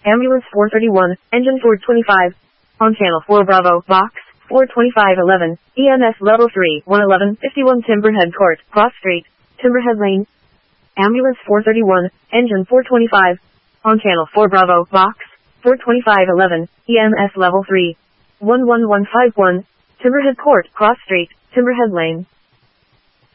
Ambulance 431, engine 425. On channel 4 Bravo, box 42511, EMS level 3, 111, 51 Timberhead Court, Cross Street, Timberhead Lane. Ambulance 431, engine 425. On channel 4 Bravo, box 42511, EMS level 3, 11151, Timberhead Court, Cross Street, Timberhead Lane.